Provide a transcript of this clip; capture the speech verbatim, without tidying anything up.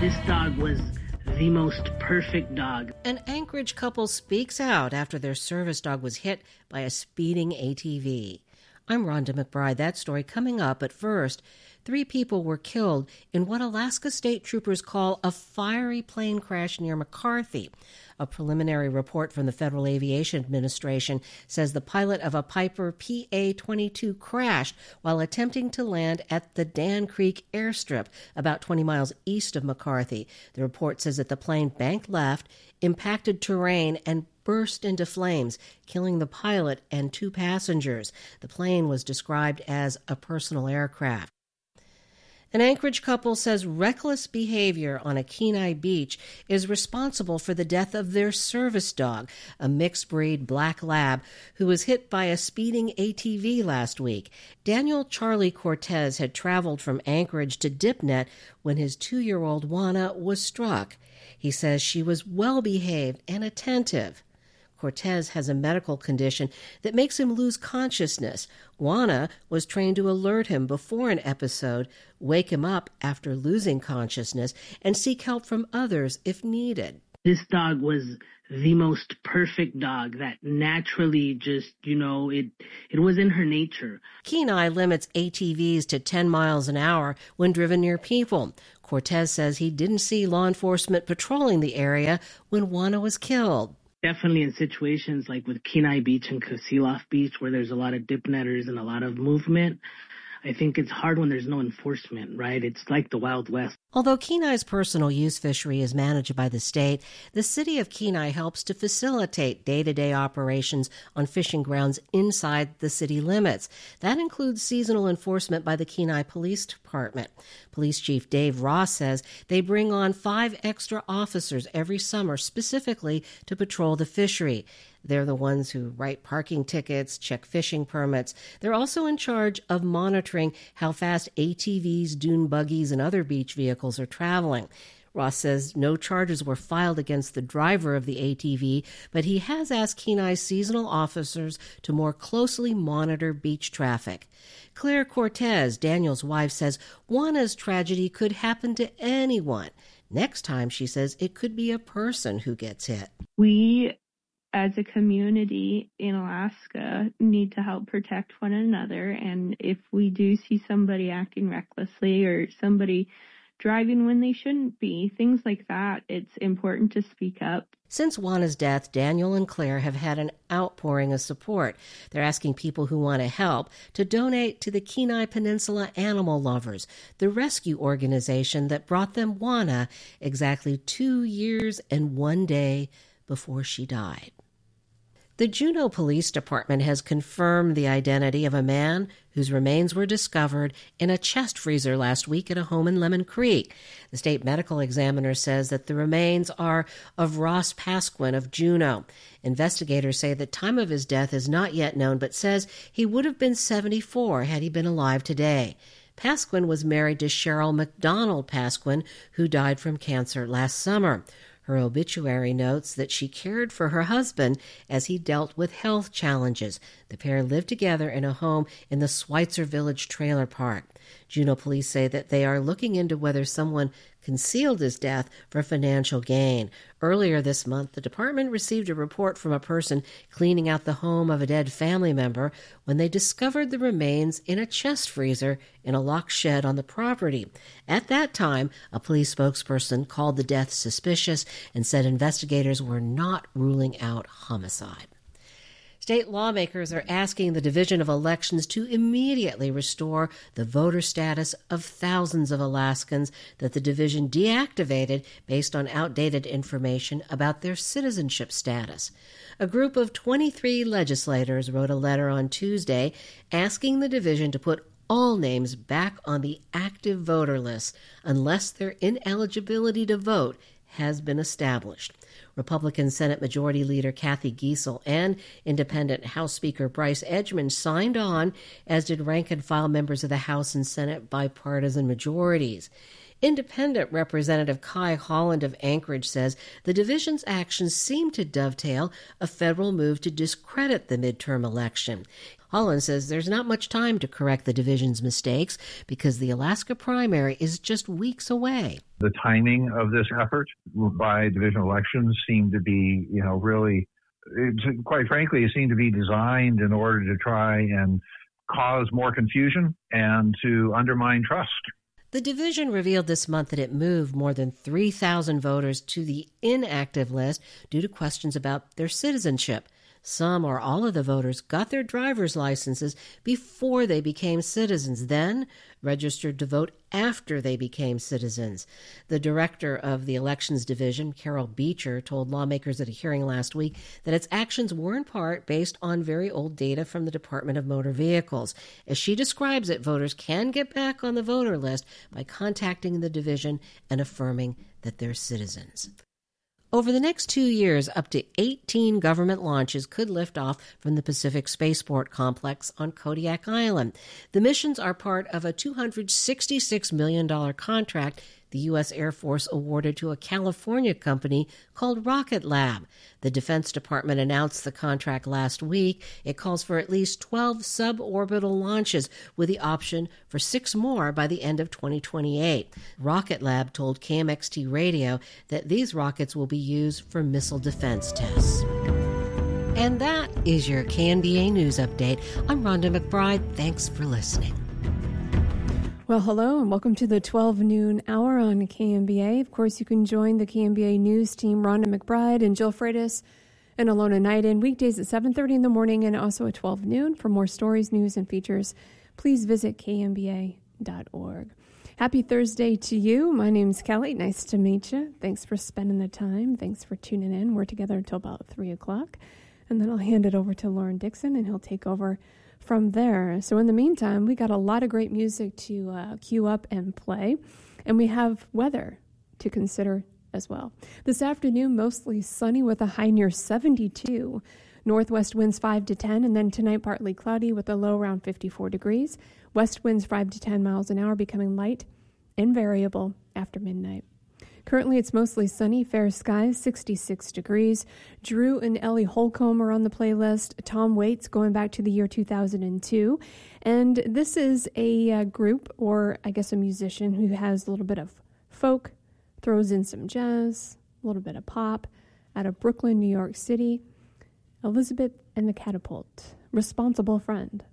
This dog was the most perfect dog. An Anchorage couple speaks out after their service dog was hit by a speeding A T V. I'm Rhonda McBride. That story coming up. But first, three people were killed in what Alaska State Troopers call a fiery plane crash near McCarthy. A preliminary report from the Federal Aviation Administration says the pilot of a Piper P A twenty-two crashed while attempting to land at the Dan Creek airstrip, about twenty miles east of McCarthy. The report says that the plane banked left, impacted terrain, and burst into flames, killing the pilot and two passengers. The plane was described as a personal aircraft. An Anchorage couple says reckless behavior on a Kenai beach is responsible for the death of their service dog, a mixed-breed black lab, who was hit by a speeding A T V last week. Daniel Charlie Cortez had traveled from Anchorage to Dipnet when his two-year-old Juana was struck. He says she was well-behaved and attentive. Cortez has a medical condition that makes him lose consciousness. Juana was trained to alert him before an episode, wake him up after losing consciousness, and seek help from others if needed. This dog was the most perfect dog that naturally just, you know, it it was in her nature. Kenai limits A T Vs to ten miles an hour when driven near people. Cortez says he didn't see law enforcement patrolling the area when Juana was killed. Definitely in situations like with Kenai Beach and Kasilof Beach, where there's a lot of dip netters and a lot of movement, I think it's hard when there's no enforcement, right? It's like the Wild West. Although Kenai's personal use fishery is managed by the state, the city of Kenai helps to facilitate day-to-day operations on fishing grounds inside the city limits. That includes seasonal enforcement by the Kenai Police Department. Police Chief Dave Ross says they bring on five extra officers every summer specifically to patrol the fishery. They're the ones who write parking tickets, check fishing permits. They're also in charge of monitoring how fast A T Vs, dune buggies, and other beach vehicles are traveling. Ross says no charges were filed against the driver of the A T V, but he has asked Kenai's seasonal officers to more closely monitor beach traffic. Claire Cortez, Daniel's wife, says Juana's tragedy could happen to anyone. Next time, she says, it could be a person who gets hit. We, as a community in Alaska, need to help protect one another. And if we do see somebody acting recklessly or somebody driving when they shouldn't be, things like that, it's important to speak up. Since Juana's death, Daniel and Claire have had an outpouring of support. They're asking people who want to help to donate to the Kenai Peninsula Animal Lovers, the rescue organization that brought them Juana exactly two years and one day before she died. The Juneau Police Department has confirmed the identity of a man whose remains were discovered in a chest freezer last week at a home in Lemon Creek. The state medical examiner says that the remains are of Ross Pasquin of Juneau. Investigators say the time of his death is not yet known, but says he would have been seventy-four had he been alive today. Pasquin was married to Cheryl McDonald Pasquin, who died from cancer last summer. Her obituary notes that she cared for her husband as he dealt with health challenges. The pair lived together in a home in the Schweitzer Village Trailer Park. Juneau police say that they are looking into whether someone concealed his death for financial gain. Earlier this month, the department received a report from a person cleaning out the home of a dead family member when they discovered the remains in a chest freezer in a locked shed on the property. At that time, a police spokesperson called the death suspicious and said investigators were not ruling out homicide. State lawmakers are asking the Division of Elections to immediately restore the voter status of thousands of Alaskans that the division deactivated based on outdated information about their citizenship status. A group of twenty-three legislators wrote a letter on Tuesday asking the division to put all names back on the active voter list unless their ineligibility to vote has been established. Republican Senate Majority Leader Kathy Giessel and Independent House Speaker Bryce Edgmon signed on, as did rank-and-file members of the House and Senate bipartisan majorities. Independent Representative Kai Holland of Anchorage says the division's actions seem to dovetail a federal move to discredit the midterm election. Holland says there's not much time to correct the division's mistakes because the Alaska primary is just weeks away. The timing of this effort by divisional elections seemed to be, you know, really, it, quite frankly, it seemed to be designed in order to try and cause more confusion and to undermine trust. The division revealed this month that it moved more than three thousand voters to the inactive list due to questions about their citizenship. Some or all of the voters got their driver's licenses before they became citizens, then registered to vote after they became citizens. The director of the Elections Division, Carol Beecher, told lawmakers at a hearing last week that its actions were in part based on very old data from the Department of Motor Vehicles. As she describes it, voters can get back on the voter list by contacting the division and affirming that they're citizens. Over the next two years, up to eighteen government launches could lift off from the Pacific Spaceport Complex on Kodiak Island. The missions are part of a two hundred sixty-six million dollars contract the U S Air Force awarded to a California company called Rocket Lab. The Defense Department announced the contract last week. It calls for at least twelve suborbital launches with the option for six more by the end of twenty twenty-eight. Rocket Lab told K M X T Radio that these rockets will be used for missile defense tests. And that is your K N B A News Update. I'm Rhonda McBride. Thanks for listening. Well, hello, and welcome to the twelve noon hour on K M B A. Of course, you can join the K M B A News team, Rhonda McBride and Jill Freitas and Alona Knighton, weekdays at seven thirty in the morning and also at twelve noon. For more stories, news, and features, please visit K M B A dot org. Happy Thursday to you. My name's Kelly. Nice to meet you. Thanks for spending the time. Thanks for tuning in. We're together until about three o'clock, and then I'll hand it over to Lauren Dixon, and he'll take over from there. So in the meantime, we got a lot of great music to uh, queue up and play, and we have weather to consider as well. This afternoon, mostly sunny with a high near seventy-two. Northwest winds five to ten, and then tonight partly cloudy with a low around fifty-four degrees. West winds five to ten miles an hour, becoming light and variable after midnight. Currently, it's mostly sunny, fair skies, sixty-six degrees. Drew and Ellie Holcomb are on the playlist. Tom Waits, going back to the year two thousand two. And this is a uh, group, or I guess a musician, who has a little bit of folk, throws in some jazz, a little bit of pop, out of Brooklyn, New York City. Elizabeth and the Catapult, Responsible Friend.